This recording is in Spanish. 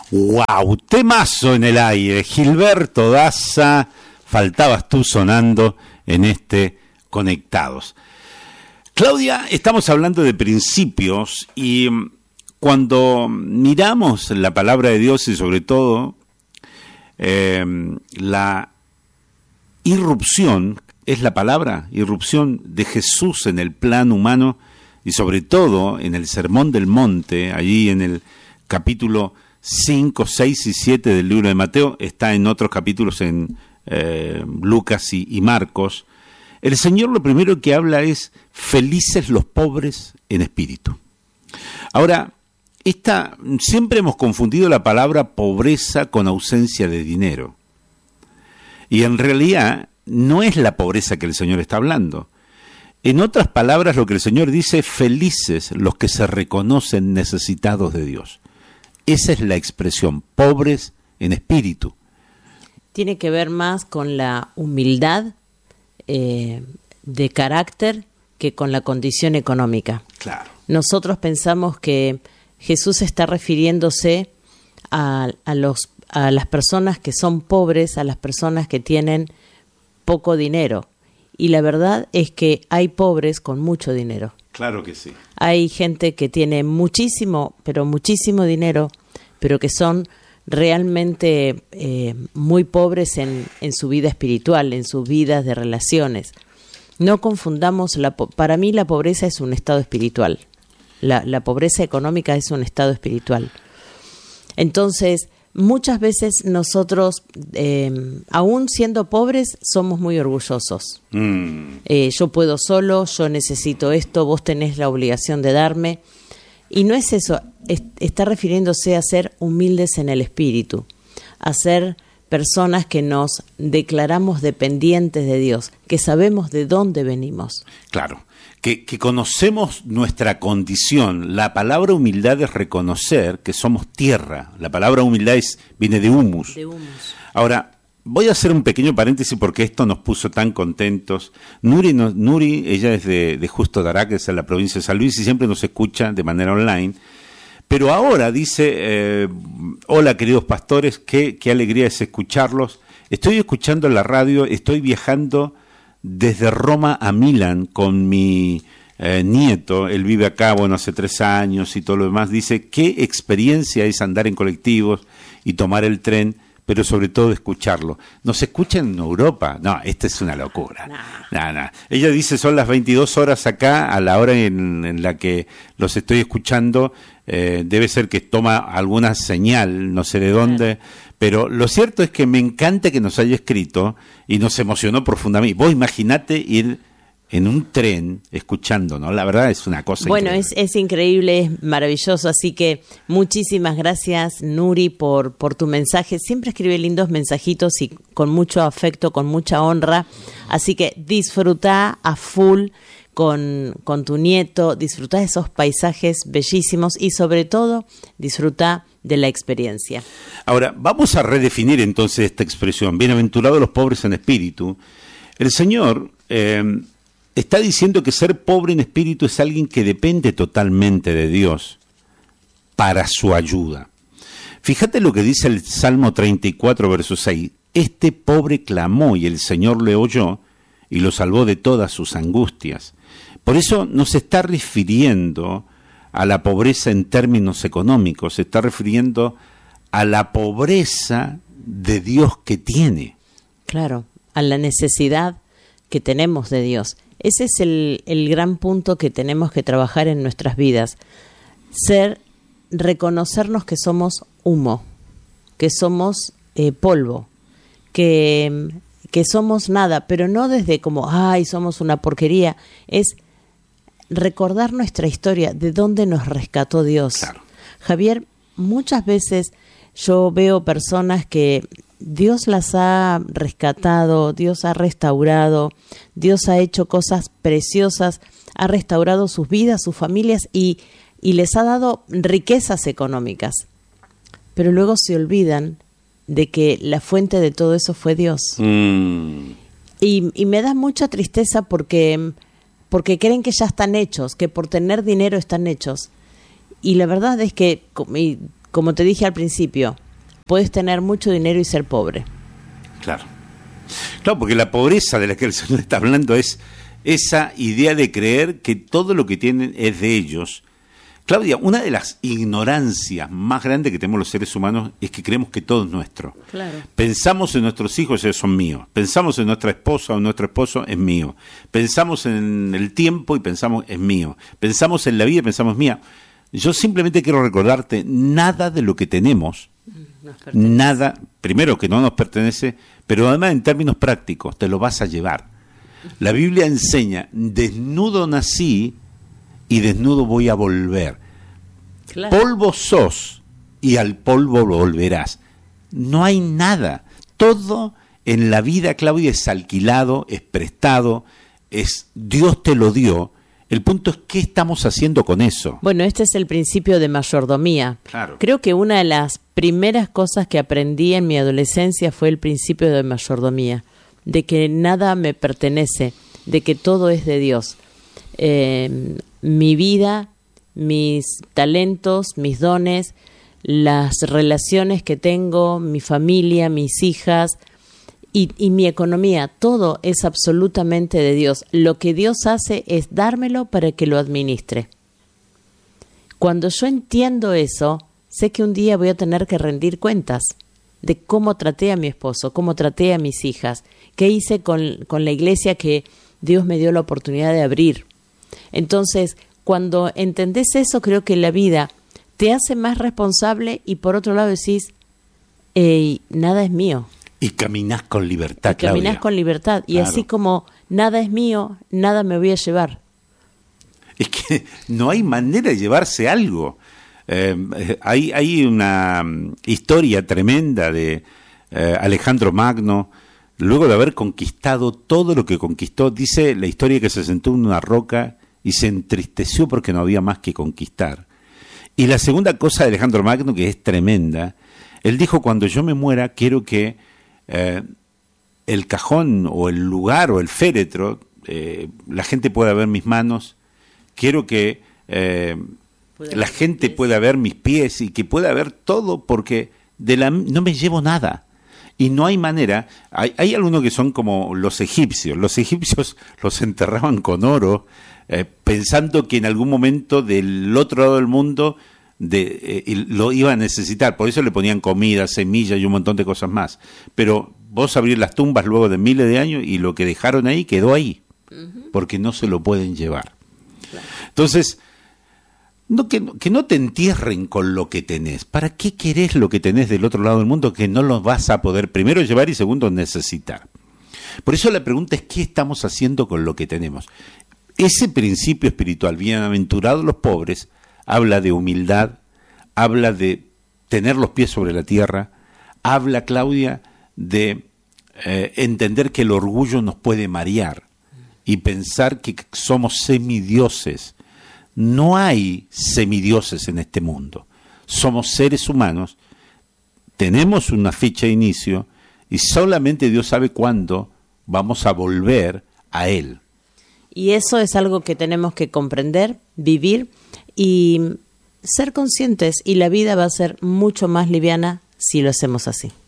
¡Wow! Temazo en el aire. Gilberto Daza, faltabas tú sonando en este Conectados. Claudia, estamos hablando de principios y cuando miramos la palabra de Dios y sobre todo la irrupción, es la palabra, irrupción de Jesús en el plano humano y sobre todo en el Sermón del Monte, allí en el capítulo 5, 6 y 7 del libro de Mateo, está en otros capítulos en Lucas y Marcos. El Señor lo primero que habla es felices los pobres en espíritu. Ahora, siempre hemos confundido la palabra pobreza con ausencia de dinero. Y en realidad no es la pobreza que el Señor está hablando. En otras palabras, lo que el Señor dice, felices los que se reconocen necesitados de Dios. Esa es la expresión, pobres en espíritu. Tiene que ver más con la humildad de carácter que con la condición económica. Claro. Nosotros pensamos que Jesús está refiriéndose a las personas que son pobres, a las personas que tienen poco dinero. Y la verdad es que hay pobres con mucho dinero. Claro que sí. Hay gente que tiene muchísimo, pero muchísimo dinero, pero que son realmente muy pobres en su vida espiritual, en sus vidas de relaciones. No confundamos, para mí la pobreza es un estado espiritual. La pobreza económica es un estado espiritual. Entonces, muchas veces nosotros, aún siendo pobres, somos muy orgullosos. Yo puedo solo, yo necesito esto, vos tenés la obligación de darme. Y no es eso, está refiriéndose a ser humildes en el espíritu, a ser personas que nos declaramos dependientes de Dios, que sabemos de dónde venimos. Claro, que conocemos nuestra condición. La palabra humildad es reconocer que somos tierra. La palabra humildad viene de humus. De humus. Ahora, voy a hacer un pequeño paréntesis porque esto nos puso tan contentos. Nuri, ella es de Justo Dará, que es en la provincia de San Luis, y siempre nos escucha de manera online. Pero ahora dice, hola queridos pastores, qué alegría es escucharlos. Estoy escuchando la radio, estoy viajando desde Roma a Milán con mi nieto. Él vive acá, hace 3 años y todo lo demás. Dice, qué experiencia es andar en colectivos y tomar el tren, pero sobre todo escucharlo. ¿Nos escuchan en Europa? No, esta es una locura. No. Ella dice, son las 22 horas acá, a la hora en la que los estoy escuchando, debe ser que toma alguna señal, no sé de dónde, pero lo cierto es que me encanta que nos haya escrito y nos emocionó profundamente. Vos imaginate ir en un tren escuchando, ¿no? La verdad es una cosa increíble. Es increíble, es maravilloso, así que muchísimas gracias, Nuri, por tu mensaje. Siempre escribe lindos mensajitos y con mucho afecto, con mucha honra, así que disfruta a full con tu nieto, disfruta de esos paisajes bellísimos y sobre todo disfruta de la experiencia. Ahora, vamos a redefinir entonces esta expresión, bienaventurados los pobres en espíritu. El Señor está diciendo que ser pobre en espíritu es alguien que depende totalmente de Dios para su ayuda. Fíjate lo que dice el Salmo 34, verso 6. Este pobre clamó y el Señor le oyó y lo salvó de todas sus angustias. Por eso no se está refiriendo a la pobreza en términos económicos, se está refiriendo a la pobreza de Dios que tiene. Claro, a la necesidad que tenemos de Dios. Ese es el gran punto que tenemos que trabajar en nuestras vidas. Reconocernos que somos humo, que somos polvo, que somos nada, pero no desde como, somos una porquería. Es recordar nuestra historia, de dónde nos rescató Dios. Claro. Javier, muchas veces yo veo personas que Dios las ha rescatado, Dios ha restaurado, Dios ha hecho cosas preciosas, ha restaurado sus vidas, sus familias y les ha dado riquezas económicas. Pero luego se olvidan de que la fuente de todo eso fue Dios. Y me da mucha tristeza porque creen que ya están hechos, que por tener dinero están hechos. Y la verdad es que como te dije al principio, puedes tener mucho dinero y ser pobre. Claro. Claro, porque la pobreza de la que el Señor está hablando es esa idea de creer que todo lo que tienen es de ellos. Claudia, una de las ignorancias más grandes que tenemos los seres humanos es que creemos que todo es nuestro. Claro. Pensamos en nuestros hijos, ellos son míos. Pensamos en nuestra esposa o nuestro esposo, es mío. Pensamos en el tiempo y pensamos, es mío. Pensamos en la vida y pensamos, mía. Yo simplemente quiero recordarte, nada de lo que tenemos, nada, primero que no nos pertenece, pero además en términos prácticos, te lo vas a llevar. La Biblia enseña, desnudo nací y desnudo voy a volver. Claro. Polvo sos y al polvo volverás. No hay nada. Todo en la vida, Claudia, es alquilado, es prestado, Dios te lo dio. El punto es, ¿qué estamos haciendo con eso? Bueno, este es el principio de mayordomía. Claro. Creo que una de las primeras cosas que aprendí en mi adolescencia fue el principio de mayordomía, de que nada me pertenece, de que todo es de Dios. Mi vida, mis talentos, mis dones, las relaciones que tengo, mi familia, mis hijas y mi economía, todo es absolutamente de Dios. Lo que Dios hace es dármelo para que lo administre. Cuando yo entiendo eso, sé que un día voy a tener que rendir cuentas de cómo traté a mi esposo, cómo traté a mis hijas, qué hice con la iglesia que Dios me dio la oportunidad de abrir. Entonces, cuando entendés eso, creo que la vida te hace más responsable y por otro lado decís, nada es mío. Y caminás con libertad, Claudia. Caminás con libertad. Y claro. Así como nada es mío, nada me voy a llevar. Es que no hay manera de llevarse algo. Hay una historia tremenda de Alejandro Magno, luego de haber conquistado todo lo que conquistó. Dice la historia que se sentó en una roca y se entristeció porque no había más que conquistar. Y la segunda cosa de Alejandro Magno, que es tremenda, él dijo, cuando yo me muera, quiero que el cajón o el lugar o el féretro, la gente pueda ver mis manos, quiero que la gente pueda ver mis pies y que pueda ver todo, porque no me llevo nada. Y no hay manera. Hay algunos que son como los egipcios. Los egipcios los enterraban con oro, pensando que en algún momento del otro lado del mundo lo iba a necesitar. Por eso le ponían comida, semillas y un montón de cosas más. Pero vos abrís las tumbas luego de miles de años y lo que dejaron ahí quedó ahí, porque no se lo pueden llevar. Claro. Entonces, que no te entierren con lo que tenés. ¿Para qué querés lo que tenés del otro lado del mundo que no lo vas a poder, primero, llevar y segundo, necesitar? Por eso la pregunta es, ¿qué estamos haciendo con lo que tenemos? Ese principio espiritual, bienaventurados los pobres, habla de humildad, habla de tener los pies sobre la tierra, habla, Claudia, de entender que el orgullo nos puede marear y pensar que somos semidioses. No hay semidioses en este mundo. Somos seres humanos, tenemos una fecha de inicio y solamente Dios sabe cuándo vamos a volver a Él. Y eso es algo que tenemos que comprender, vivir y ser conscientes, y la vida va a ser mucho más liviana si lo hacemos así.